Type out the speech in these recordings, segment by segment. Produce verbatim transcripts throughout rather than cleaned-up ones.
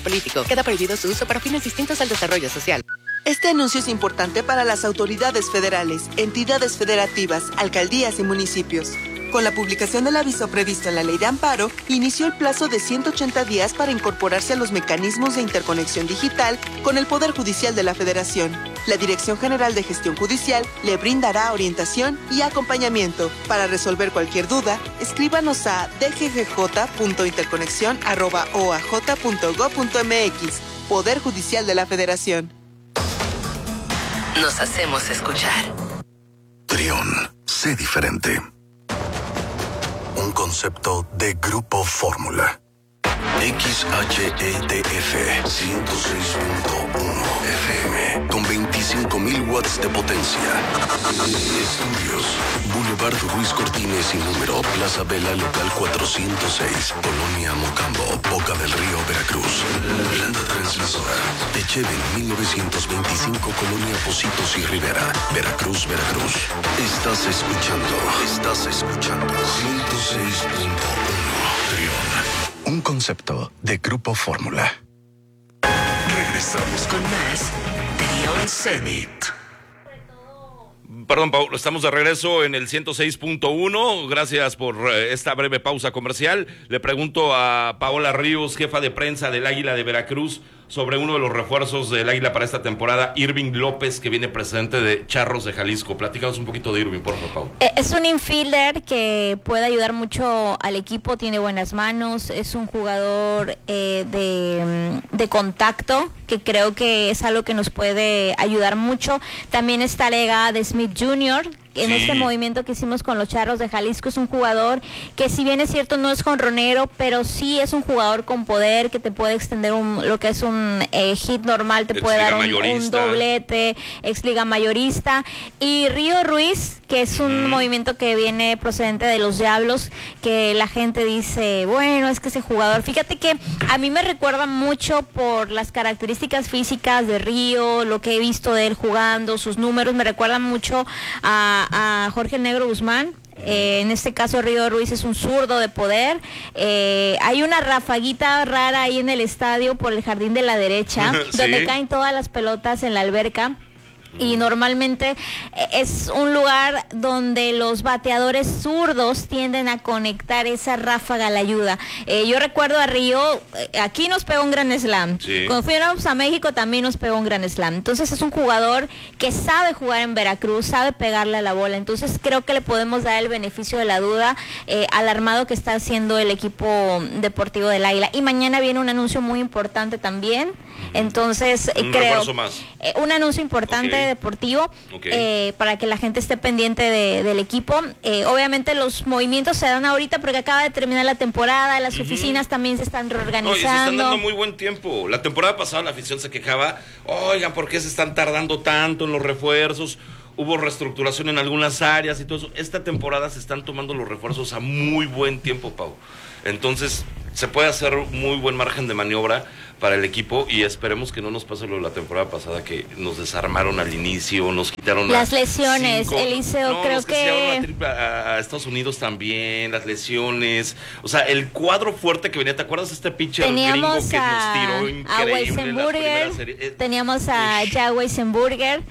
político. Queda prohibido su uso para fines distintos al desarrollo social. Este anuncio es importante para las autoridades federales, entidades federativas, alcaldías y municipios. Con la publicación del aviso previsto en la Ley de Amparo, inició el plazo de ciento ochenta días para incorporarse a los mecanismos de interconexión digital con el Poder Judicial de la Federación. La Dirección General de Gestión Judicial le brindará orientación y acompañamiento. Para resolver cualquier duda, escríbanos a d g g j punto interconexión arroba o a j punto gob punto m x. Poder Judicial de la Federación. Nos hacemos escuchar. Trión, sé diferente. Un concepto de Grupo Fórmula. X H E T F ciento seis punto uno F M con veinticinco mil watts de potencia. Estudios Boulevard Ruiz Cortines y número Plaza Vela Local cuatrocientos seis, Colonia Mocambo, Boca del Río, Veracruz. Planta transmisora Techeve mil novecientos veinticinco, Colonia Pocitos y Rivera, Veracruz, Veracruz. Estás escuchando, estás escuchando ciento seis punto uno Trión. Un concepto de Grupo Fórmula. Regresamos con más Trión Zenit. Perdón, Paulo, estamos de regreso en el ciento seis punto uno. Gracias por eh, esta breve pausa comercial. Le pregunto a Paola Ríos, jefa de prensa del Águila de Veracruz, sobre uno de los refuerzos del Águila para esta temporada, Irving López, que viene procedente de Charros de Jalisco. Platícanos un poquito de Irving, por favor, Paola. Es un infielder que puede ayudar mucho al equipo, tiene buenas manos, es un jugador eh, de, de contacto, que creo que es algo que nos puede ayudar mucho. También está Lega de Smith junior En sí. Este movimiento que hicimos con los Charros de Jalisco, es un jugador que, si bien es cierto, no es jonronero, pero sí es un jugador con poder, que te puede extender un, lo que es un eh, hit normal, te ex puede dar un, un doblete, ex liga mayorista. Y Río Ruiz, que es un mm. movimiento que viene procedente de los Diablos, que la gente dice, bueno, es que ese jugador, fíjate que a mí me recuerda mucho por las características físicas de Río, lo que he visto de él jugando, sus números, me recuerdan mucho a, a Jorge Negro Guzmán. Eh, en este caso Río Ruiz es un zurdo de poder. Eh, hay una rafaguita rara ahí en el estadio por el jardín de la derecha, ¿sí? Donde caen todas las pelotas en la alberca. Y normalmente es un lugar donde los bateadores zurdos tienden a conectar esa ráfaga a la ayuda. Eh, yo recuerdo a Río, aquí nos pegó un gran slam. Sí. Cuando fuimos a México también nos pegó un gran slam. Entonces es un jugador que sabe jugar en Veracruz, sabe pegarle a la bola. Entonces creo que le podemos dar el beneficio de la duda eh, al armado que está haciendo el equipo deportivo del Águila. Y mañana viene un anuncio muy importante también. Entonces un creo más. Eh, un anuncio importante. Okay. Deportivo, okay. eh, para que la gente esté pendiente de, del equipo. Eh, obviamente los movimientos se dan ahorita porque acaba de terminar la temporada, las uh-huh. oficinas también se están reorganizando. Oye, se están dando muy buen tiempo. La temporada pasada la afición se quejaba, oigan, ¿por qué se están tardando tanto en los refuerzos? Hubo reestructuración en algunas áreas y todo eso. Esta temporada se están tomando los refuerzos a muy buen tiempo, Pau. Entonces se puede hacer muy buen margen de maniobra para el equipo y esperemos que no nos pase lo de la temporada pasada, que nos desarmaron al inicio, nos quitaron las lesiones, cinco, Eliseo, no, creo que, que... A, triple, a, a Estados Unidos también, las lesiones, o sea, el cuadro fuerte que venía, ¿te acuerdas de este pitcher gringo que nos tiró increíble en la primera serie? Teníamos a Jack Weisenburger.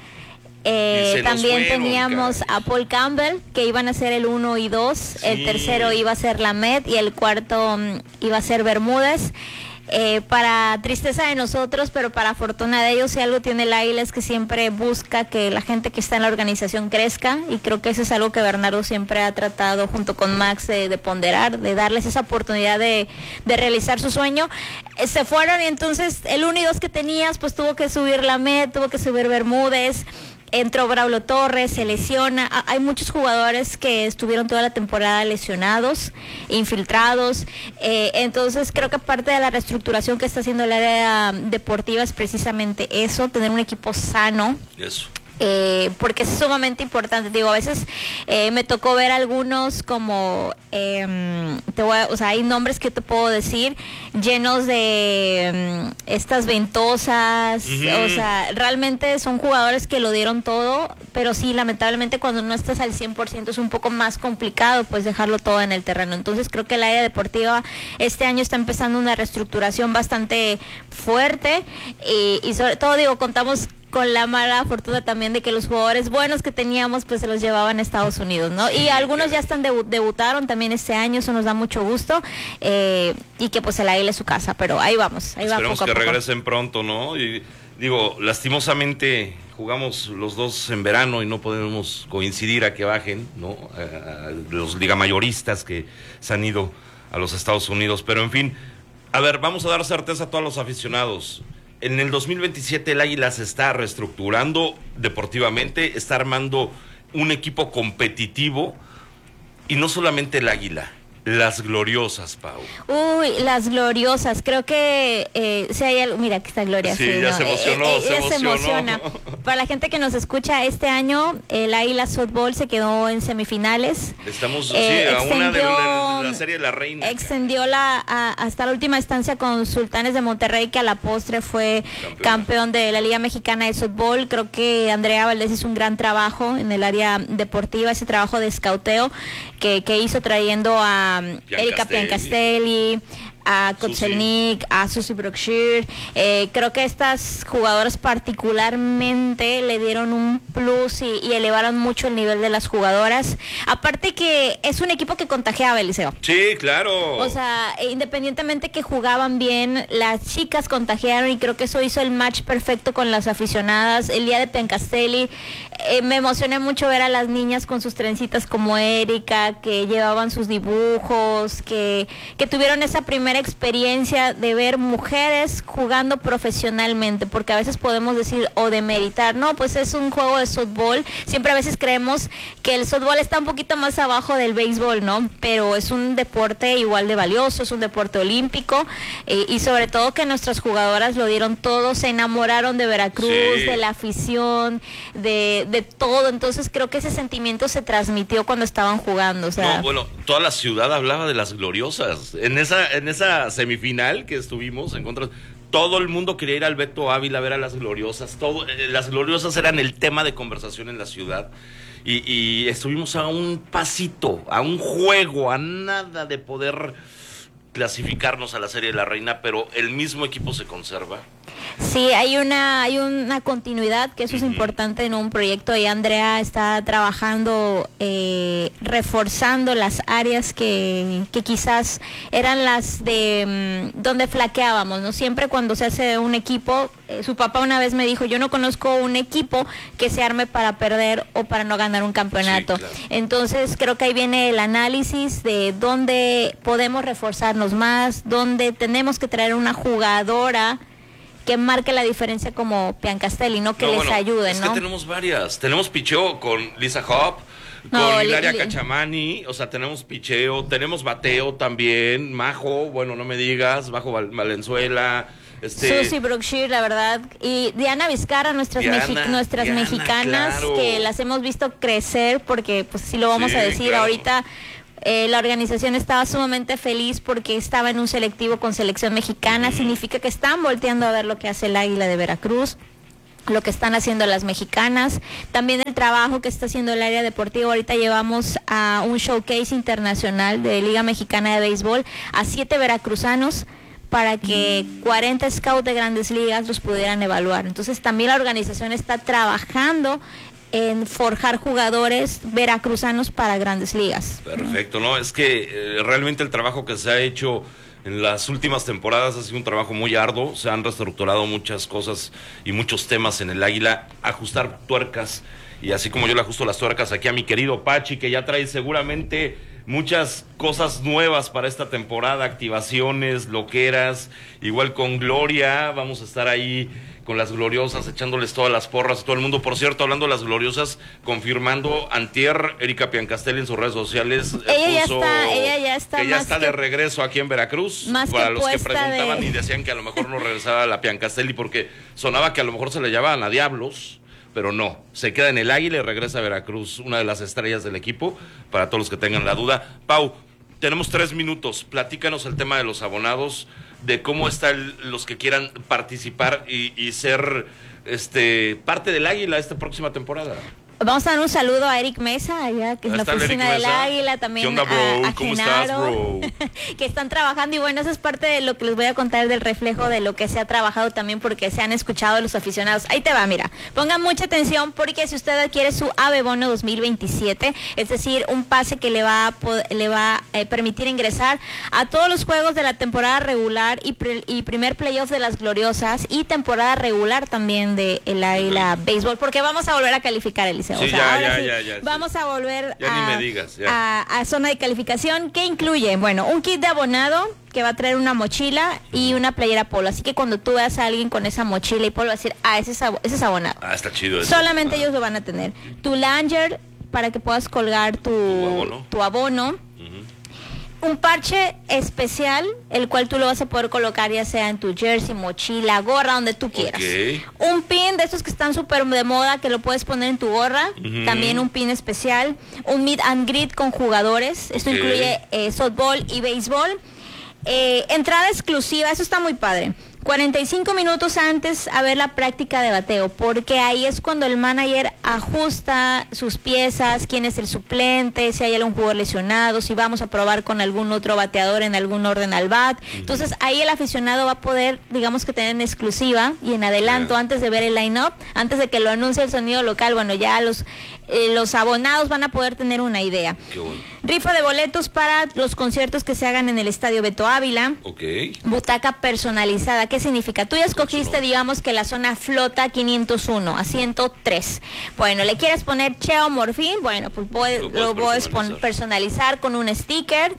Eh, también fueron, teníamos caray. a Paul Campbell, que iban a ser el uno y dos, sí. El tercero iba a ser Lamet y el cuarto um, iba a ser Bermúdez. Eh, para tristeza de nosotros, pero para fortuna de ellos, si algo tiene el Águila es que siempre busca que la gente que está en la organización crezca, y creo que eso es algo que Bernardo siempre ha tratado junto con Max de, de ponderar, de darles esa oportunidad de, de realizar su sueño. Eh, se fueron y entonces el uno y dos que tenías, pues tuvo que subir Lamet, tuvo que subir Bermúdez. Entró Braulio Torres, se lesiona. Hay muchos jugadores que estuvieron toda la temporada lesionados, infiltrados. Eh, entonces creo que parte de la reestructuración que está haciendo el área deportiva es precisamente eso, tener un equipo sano. Eso. Eh, porque es sumamente importante. Digo, a veces eh, me tocó ver algunos como, eh, te voy a, o sea, hay nombres que te puedo decir llenos de um, estas ventosas, uh-huh. O sea, realmente son jugadores que lo dieron todo, pero sí, lamentablemente cuando no estás al cien por ciento es un poco más complicado pues dejarlo todo en el terreno. Entonces creo que el área deportiva este año está empezando una reestructuración bastante fuerte y, y sobre todo, digo, contamos con la mala fortuna también de que los jugadores buenos que teníamos pues se los llevaban a Estados Unidos, ¿no? Y algunos ya están debu- debutaron también este año, eso nos da mucho gusto, eh, y que pues el Águila es su casa, pero ahí vamos, ahí Esperemos va poco que a poco. regresen pronto, ¿no? Y digo, lastimosamente jugamos los dos en verano y no podemos coincidir a que bajen, ¿no? A los ligamayoristas que se han ido a los Estados Unidos, pero en fin, a ver, vamos a dar certeza a todos los aficionados. En el dos mil veintisiete el Águila se está reestructurando deportivamente, está armando un equipo competitivo y no solamente el Águila, las gloriosas, Pau. Uy, las gloriosas, creo que eh, si hay algo, mira que está Gloria. Sí, sí, ya ¿no? se emocionó, eh, eh, se, ella se emocionó. emociona. Para la gente que nos escucha, este año el Águila Softball se quedó en semifinales. Estamos Eh, sí, a una de extendió- la, de la serie de la Reina. Extendió la a- hasta la última instancia con Sultanes de Monterrey, que a la postre fue Campeona. campeón de la Liga Mexicana de Softball. Creo que Andrea Valdés hizo un gran trabajo en el área deportiva, ese trabajo de escauteo que, que hizo trayendo a Erika Piancastelli, a Kotzelnik, a Susie Brookshire. Eh, creo que estas jugadoras particularmente le dieron un plus y, y elevaron mucho el nivel de las jugadoras. Aparte que es un equipo que contagiaba, Eliseo. Sí, claro. O sea, eh, independientemente que jugaban bien, las chicas contagiaron y creo que eso hizo el match perfecto con las aficionadas. El día de Piancastelli, eh, me emocioné mucho ver a las niñas con sus trencitas como Erika, que llevaban sus dibujos, que, que tuvieron esa primera experiencia de ver mujeres jugando profesionalmente, porque a veces podemos decir o demeritar, no, pues es un juego de softball. Siempre a veces creemos que el softball está un poquito más abajo del béisbol, ¿no? Pero es un deporte igual de valioso, es un deporte olímpico, eh, y sobre todo que nuestras jugadoras lo dieron todo, se enamoraron de Veracruz, Sí. de la afición, de, de todo. Entonces creo que ese sentimiento se transmitió cuando estaban jugando, o sea, No, bueno, toda la ciudad hablaba de las gloriosas. En esa, en esa semifinal que estuvimos en contra, todo el mundo quería ir al Beto Ávila a ver a las gloriosas. Todo, eh, las gloriosas eran el tema de conversación en la ciudad. Y, y estuvimos a un pasito, a un juego, a nada de poder clasificarnos a la Serie de la Reina, pero el mismo equipo se conserva. sí, hay una hay una continuidad, que eso es importante en un proyecto, y Andrea está trabajando, eh, reforzando las áreas que, que quizás eran las de mm, donde flaqueábamos, ¿no? Siempre cuando se hace un equipo, eh, su papá una vez me dijo, yo no conozco un equipo que se arme para perder o para no ganar un campeonato. Sí, claro. Entonces creo que ahí viene el análisis de dónde podemos reforzarnos más, dónde tenemos que traer una jugadora que marque la diferencia como Piancastelli, no que No, les bueno, ayude, es ¿no? que tenemos varias. Tenemos picheo con Lisa Hop, No, con li- Hilaria li- Cachamani, o sea, tenemos picheo, tenemos bateo también, Majo, bueno, no me digas, Bajo Val- Valenzuela, este... Susie Brookshire, la verdad, y Diana Vizcarra, nuestras Diana, mexi- nuestras Diana, mexicanas, claro. que las hemos visto crecer, porque pues sí lo vamos Sí, a decir claro. ahorita. Eh, la organización estaba sumamente feliz porque estaba en un selectivo con selección mexicana. Significa que están volteando a ver lo que hace el Águila de Veracruz, lo que están haciendo las mexicanas, también el trabajo que está haciendo el área deportiva. Ahorita llevamos a un showcase internacional de Liga Mexicana de Béisbol a siete veracruzanos para que cuarenta scouts de Grandes Ligas los pudieran evaluar. Entonces también la organización está trabajando en forjar jugadores veracruzanos para Grandes Ligas. Perfecto, ¿no? Es que eh, realmente el trabajo que se ha hecho en las últimas temporadas ha sido un trabajo muy arduo, se han reestructurado muchas cosas y muchos temas en el Águila, ajustar tuercas, y así como yo le ajusto las tuercas aquí a mi querido Pachi, que ya trae seguramente muchas cosas nuevas para esta temporada, activaciones, loqueras, igual con Gloria, vamos a estar ahí con las gloriosas, echándoles todas las porras a todo el mundo. Por cierto, hablando de las gloriosas, confirmando antier, Erika Piancastelli en sus redes sociales eh, Ella ya puso está, ella ya está que ya más está que- de regreso aquí en Veracruz. más Para que los que puesta preguntaban de- y decían que a lo mejor no regresaba la Piancastelli porque sonaba que a lo mejor se le llevaban a Diablos pero no, se queda en el Águila y regresa a Veracruz, una de las estrellas del equipo, para todos los que tengan la duda. Pau, tenemos tres minutos, platícanos el tema de los abonados, de cómo están los que quieran participar y, y ser este parte del Águila esta próxima temporada. Vamos a dar un saludo a Eric Mesa, allá que es la oficina del Águila, también onda, a, a ¿Cómo Genaro, estás, bro? que están trabajando, y bueno, eso es parte de lo que les voy a contar, del reflejo de lo que se ha trabajado también, porque se han escuchado los aficionados. Ahí te va, mira, pongan mucha atención, porque si usted adquiere su AVE Bono dos mil veintisiete, es decir, un pase que le va a, le va a eh, permitir ingresar a todos los juegos de la temporada regular y, pre, y primer playoff de las Gloriosas, y temporada regular también de el Águila Béisbol, porque vamos a volver a calificar, Eliseo. Sí, o sea, ya, ahora ya, sí, ya, ya, vamos sí. a volver ya a, ni me digas, ya. A, a zona de calificación, que incluye, bueno, un kit de abonado que va a traer una mochila y una playera polo. Así que cuando tú veas a alguien con esa mochila y polo, vas a decir, ah, ese es, ese es abonado. Ah, está chido eso. Solamente ah. ellos lo van a tener. Tu Langer para que puedas colgar tu, tu abono. Tu abono. Uh-huh. Un parche especial, el cual tú lo vas a poder colocar ya sea en tu jersey, mochila, gorra, donde tú quieras. Okay. Un pin de estos que están súper de moda, que lo puedes poner en tu gorra. Uh-huh. También un pin especial. Un meet and greet con jugadores. Esto okay. incluye eh, softball y béisbol. Eh, entrada exclusiva, eso está muy padre. cuarenta y cinco minutos antes a ver la práctica de bateo, porque ahí es cuando el manager ajusta sus piezas, quién es el suplente, si hay algún jugador lesionado, si vamos a probar con algún otro bateador en algún orden al bat. Entonces ahí el aficionado va a poder, digamos que tener en exclusiva y en adelanto, yeah. antes de ver el line-up, antes de que lo anuncie el sonido local, bueno, ya los, eh, los abonados van a poder tener una idea. Qué bueno. Rifa de boletos para los conciertos que se hagan en el Estadio Beto Ávila. Okay. Butaca personalizada. ¿Qué significa? Tú ya escogiste, digamos, que la zona flota quinientos uno, asiento tres. Bueno, ¿le quieres poner Cheo Morfín? Bueno, pues puedes, lo, lo puedes personalizar. personalizar con un sticker.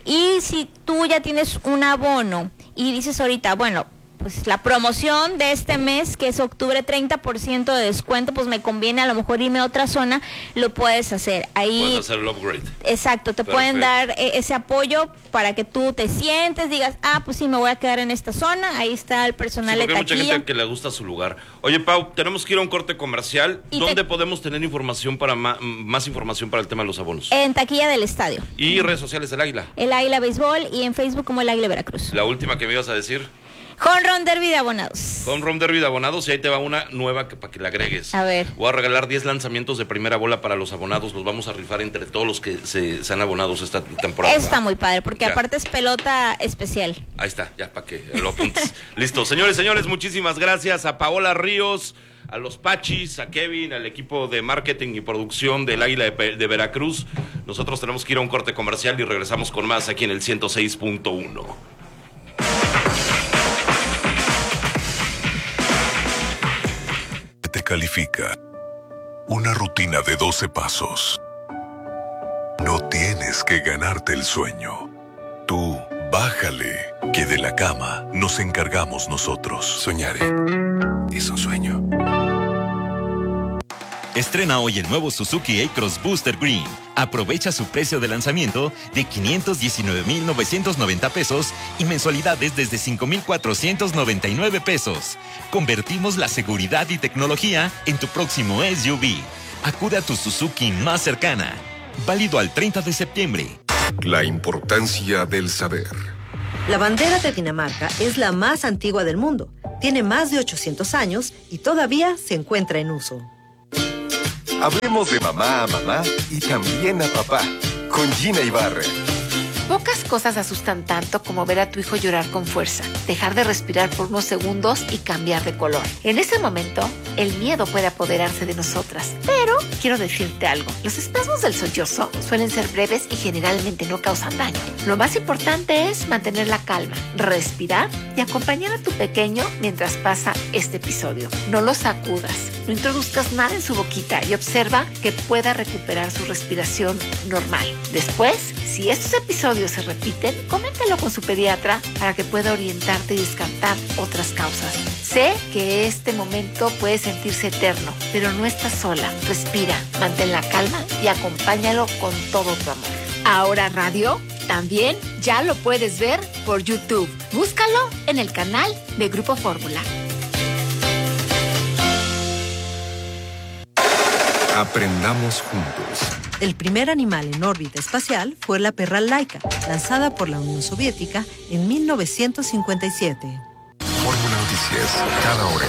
Y si tú ya tienes un abono y dices ahorita, bueno, pues la promoción de este mes, que es octubre, treinta por ciento de descuento, pues me conviene a lo mejor irme a otra zona, lo puedes hacer. Ahí puedes hacer el upgrade. Exacto, te Perfecto. pueden dar eh, ese apoyo para que tú te sientes, digas, ah, pues sí, me voy a quedar en esta zona, ahí está el personal sí, de taquilla. Hay mucha gente que le gusta su lugar. Oye, Pau, tenemos que ir a un corte comercial. ¿Dónde te... podemos tener información para ma más información para el tema de los abonos? En taquilla del estadio. ¿Y redes sociales del Águila? El Águila Béisbol, y en Facebook como el Águila Veracruz. La última que me ibas a decir. Home Run Derby de abonados. Home Run Derby de abonados, y ahí te va una nueva que, para que la agregues. A ver. Voy a regalar diez lanzamientos de primera bola para los abonados. Los vamos a rifar entre todos los que se, se han abonados esta temporada. Eso está muy padre, porque ya. aparte es pelota especial. Ahí está, ya para que lo apuntes. Listo, señores, señores, muchísimas gracias a Paola Ríos, a los Pachis, a Kevin, al equipo de marketing y producción del Águila de, de Veracruz. Nosotros tenemos que ir a un corte comercial y regresamos con más aquí en el ciento seis punto uno. Te califica. Una rutina de doce pasos. No tienes que ganarte el sueño. Tú, bájale, que de la cama nos encargamos nosotros. Soñaré. Es un sueño. Estrena hoy el nuevo Suzuki A-Cross Booster Green. Aprovecha su precio de lanzamiento de quinientos diecinueve mil novecientos noventa pesos y mensualidades desde cinco mil cuatrocientos noventa y nueve pesos. Convertimos la seguridad y tecnología en tu próximo S U V. Acude a tu Suzuki más cercana. Válido al treinta de septiembre. La importancia del saber. La bandera de Dinamarca es la más antigua del mundo. Tiene más de ochocientos años y todavía se encuentra en uso. Hablemos de mamá a mamá y también a papá, con Gina Ibarra. Pocas cosas asustan tanto como ver a tu hijo llorar con fuerza, dejar de respirar por unos segundos y cambiar de color. En ese momento, el miedo puede apoderarse de nosotras. Pero quiero decirte algo. Los espasmos del sollozo suelen ser breves y generalmente no causan daño. Lo más importante es mantener la calma, respirar y acompañar a tu pequeño mientras pasa este episodio. No lo sacudas, no introduzcas nada en su boquita y observa que pueda recuperar su respiración normal. Después, si estos episodios se repiten, coméntalo con su pediatra para que pueda orientarte y descartar otras causas. Sé que este momento puede sentirse eterno, pero no estás sola. Respira, mantén la calma y acompáñalo con todo tu amor. Ahora Radio también ya lo puedes ver por YouTube. Búscalo en el canal de Grupo Fórmula. Aprendamos juntos. El primer animal en órbita espacial fue la perra Laika, lanzada por la Unión Soviética en mil novecientos cincuenta y siete. Fórmula Noticias, cada hora.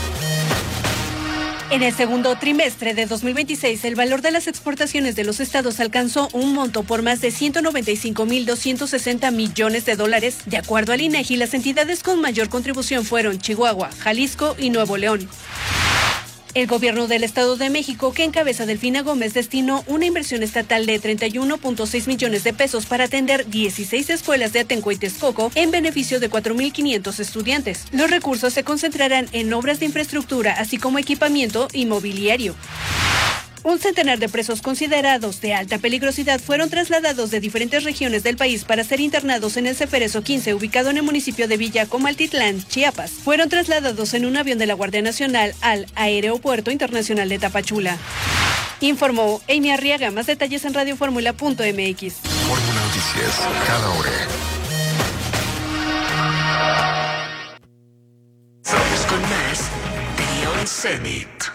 En el segundo trimestre de dos mil veintiséis, el valor de las exportaciones de los estados alcanzó un monto por más de ciento noventa y cinco mil doscientos sesenta millones de dólares. De acuerdo al INEGI, las entidades con mayor contribución fueron Chihuahua, Jalisco y Nuevo León. El gobierno del Estado de México, que encabeza Delfina Gómez, destinó una inversión estatal de treinta y uno punto seis millones de pesos para atender dieciséis escuelas de Atenco y Texcoco en beneficio de cuatro mil quinientos estudiantes. Los recursos se concentrarán en obras de infraestructura, así como equipamiento y mobiliario. Un centenar de presos considerados de alta peligrosidad fueron trasladados de diferentes regiones del país para ser internados en el Ceferezo quince, ubicado en el municipio de Villa Comaltitlán, Chiapas. Fueron trasladados en un avión de la Guardia Nacional al Aeropuerto Internacional de Tapachula. Informó Amy Arriaga. Más detalles en radioformula punto m x. Fórmula Noticias, cada hora. Vamos con más de León Summit.